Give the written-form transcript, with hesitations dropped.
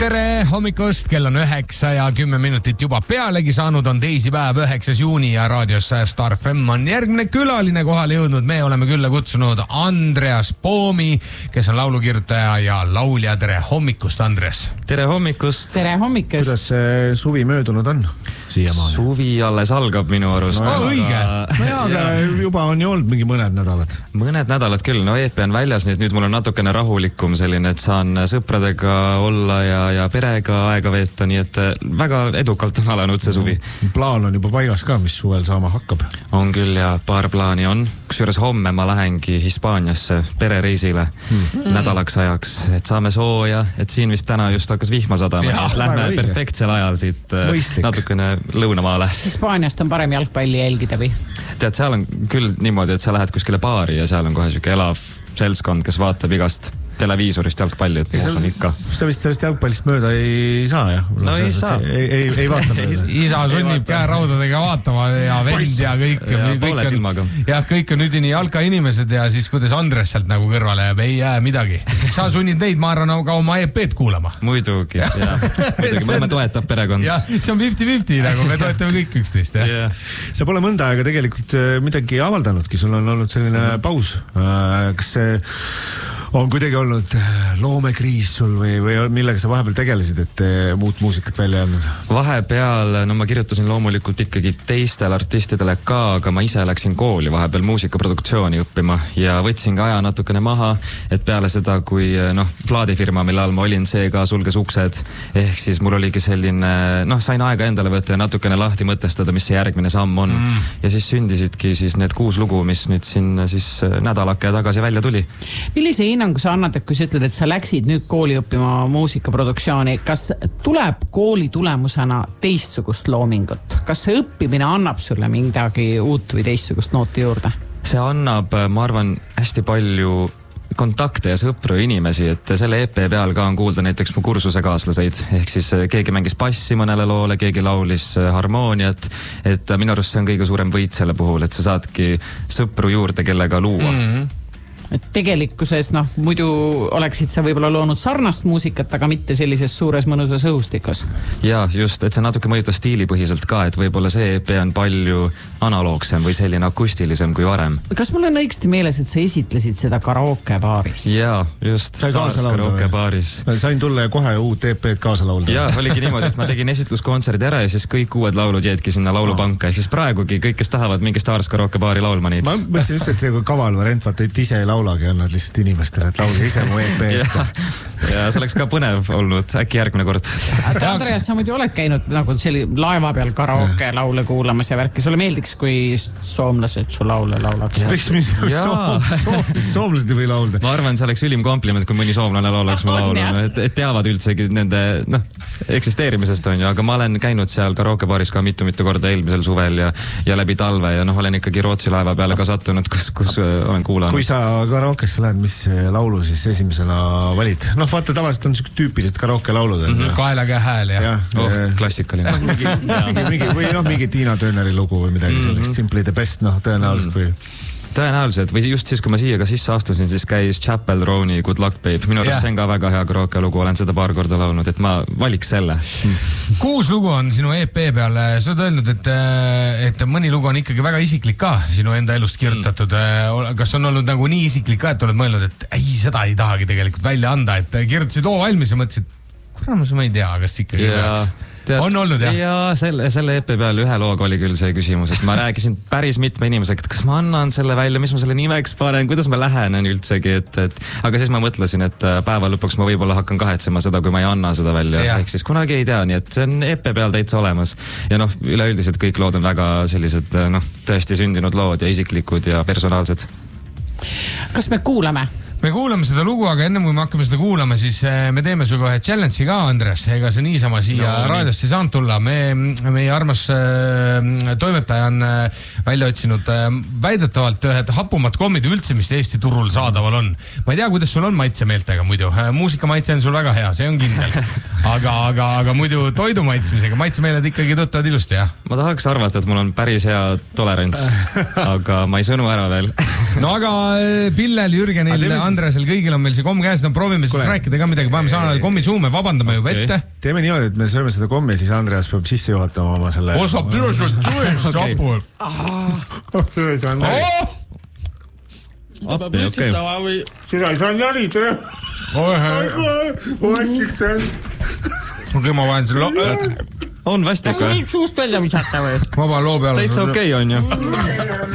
Tere hommikust, kell on 9:10 juba pealegi saanud, on teisipäev 9. juuni ja raadios Star FM on järgmine külaline kohale jõudnud. Me oleme külla kutsunud Andreas Poomi, kes on laulukirjutaja ja laulja. Tere hommikust, Andres! Tere hommikust! Tere hommikust! Kuidas see suvi möödunud on? Suvi alles algab minu arust. Õige! Aga juba on ju olnud mingi mõned nädalad. Mõned nädalad küll, no EP on väljas, nüüd mul on natukene rahulikum selline, et saan sõpradega olla ja perega aega veeta, nii et väga edukalt on alanud see suvi. Plaan on juba paigas ka, mis suvel saama hakkab. On küll ja paar plaani on. Kusjuures homme ma lähengi Hispaaniasse perereisile nädalaks ajaks, et saame sooja, et siin vist täna just hakkas vihma sadama, et lähme perfektsel ajal siit natukene lõunamaale. Hispaaniast on parem jalgpalli jälgida või? Tead, seal on küll niimoodi, et sa lähed kuskile baari ja seal on kohe siuke elav seltskond, kes vaatab igast televiisorist jalgpalli, et kus on ikka. Sa vist sellest jalgpallist mööda ei saa, jah? No ei saa. Ei vaata mööda. Isa sunnib käeraudadega vaatama ja vend ja kõik. Ja poole silmaga. Jah, kõik on nüüd nii jalkainimesed ja siis kuidas Andres sealt nagu kõrvale jääb, ei jää midagi. Sa sunnid neid, ma arvan, ka oma EP-d kuulama. Muidugi, jah. Muidugi, me oleme toetav perekond. Jah, see on 50-50, nagu me toetame kõik üksteist, jah. Sa pole mõnda aega tegelikult midagi avaldanudki, sul on olnud selline paus. Kas see on kuidagi olnud loomekriis sul või millega sa vahepeal tegelesid, et muud muusikat välja andnud? Vahepeal, no ma kirjutasin loomulikult ikkagi teistele artistidele ka, aga ma ise läksin kooli vahepeal muusikaproduktsiooni õppima ja võtsin ka aja natukene maha, et peale seda, kui plaadifirma, mille all ma olin, see ka sulges uksed, ehk siis mul oligi selline, sain aega endale võtta ja natukene lahti mõtestada, mis see järgmine samm on. Ja siis sündisidki siis need 6 lugu, mis nüüd siin siis nädalake tagasi välja tuli. Millise hinnangu sa annad, et kui sa ütled, et sa läksid nüüd kooli õppima muusikaproduktsiooni, kas tuleb kooli tulemusena teistsugust loomingut? Kas see õppimine annab sulle midagi uut või teistsugust nooti juurde? See annab, ma arvan, hästi palju kontakte ja sõpru ja inimesi, et selle EP peal ka on kuulda näiteks mu kursusekaaslaseid, ehk siis keegi mängis bassi mõnele loole, keegi laulis harmooniat, et minu arust see on kõige suurem võit selle puhul, et sa saadki sõpru juurde, kellega luua. Et tegelikkuses, muidu oleksid sa võib-olla loonud sarnast muusikat, aga mitte sellises suures mõnusas õhustikus. Ja just, et see natuke mõjutas stiilipõhiselt ka, et võib-olla see EP on palju analoogsem või selline akustilisem kui varem. Kas mul on õigesti meeles, et sa esitlesid seda karaoke baaris? Ja, just, Stars karaoke baaris. Sain tulla ja kohe uut EP-d kaasa laulda. Ja, oligi niimoodi, et ma tegin esitluskontserdi ära ja siis kõik uued laulud jäidki sinna laulupanka, ehk siis praegugi kõik, kes tahavad mingi Stars karaoke baari laulma neid. Ma mõtlesin just, et see kui kaval variant, vaata, et ise ei laulagi, annad lihtsalt inimestele, et laulge ise mu EP. Ja see oleks ka põnev olnud, äkki järgmine kord. Andreas, sa muidu oled käinud nagu laeva peal karaoke laule kuulamas ja värki. Sulle meeldiks, kui soomlased su laule laulaks? Soomlased ei või laulda. Ma arvan, see oleks ülim kompliment, kui mõni soomlane laulaks mu laulu, et teavad üldsegi nende eksisteerimisest on ju, aga ma olen käinud seal karaoke baaris ka mitu korda eelmisel suvel ja läbi talve ja olen ikkagi Rootsi laeva peale ka sattunud, kus olen kuulanud. Kui sa karaokesse lähed, mis laulu siis esimesena valid? Vaata, tavaliselt on niisugused tüüpilised karaoke laulud. Kaelaga hääl, jah. Klassikaline. Mingi Tiina Tööneri lugu või midagi sellist. Simply the best, tõenäoliselt või... Tõenäoliselt, või just siis, kui ma siia ka sisse astusin, siis käis Chapel Rone'i Good Luck Babe. Minu arust see on ka väga hea karaoke lugu, olen seda paar korda laulnud, et ma valiks selle. 6 lugu on sinu EP peal. Sa oled öelnud, et mõni lugu on ikkagi väga isiklik ka sinu enda elust kirjutatud. Kas on olnud nagu nii isiklik ka, et oled mõelnud, et seda ei tahagi tegelikult välja anda, et kirjutasid valmis ja mõtlesid, kuramus, ma ei tea, kas ikkagi peaks. On olnud, jah? Ja selle EP peal ühe looga oli küll see küsimus, et ma rääkisin päris mitme inimesega, et kas ma annan selle välja, mis ma selle nimeks panen, kuidas ma lähenen üldsegi, aga siis ma mõtlesin, et päeva lõpuks ma võib-olla hakkan kahetsema seda, kui ma ei anna seda välja, ehk siis kunagi ei tea, nii et see on EP peal täitsa olemas. Ja üleüldiselt kõik lood on väga sellised, tõesti sündinud lood ja isiklikud ja personaalsed. Kas me kuulame? Me kuulame seda lugu, aga enne kui me hakkame seda kuulama, siis me teeme su kohe challenge'i ka, Andres. Ega see niisama siia raadiost ei saanud tulla. Meie armas toimetaja on välja otsinud väidetavalt ühed hapumad kommid üldse, mis Eesti turul saadaval on. Ma ei tea, kuidas sul on maitsemeeltega muidu. Muusikamaitse on sul väga hea, see on kindel. Aga muidu toidu maitsmisega maitsemeeled ikkagi tõttavad ilusti, jah? Ma tahaks arvata, et mul on päris hea tolerants, aga ma ei sõnu ära veel. no aga Pillel, Jürgenil, Andresel, kõigil on meil see komm käes, no proovime siis rääkida ka midagi, paneme saanele kommi suume, vabandame juba ette. Teeme niimoodi, et me sööme seda kommi, siis Andreas peab sisse juhatama oma selle... Osa pürusult tõest rapul. Seda ei saa närida. Vastik Okei, ma vahen selle... On vastik või? Suust välja visata või? Vaba loo peale. Täitsa okei on ju.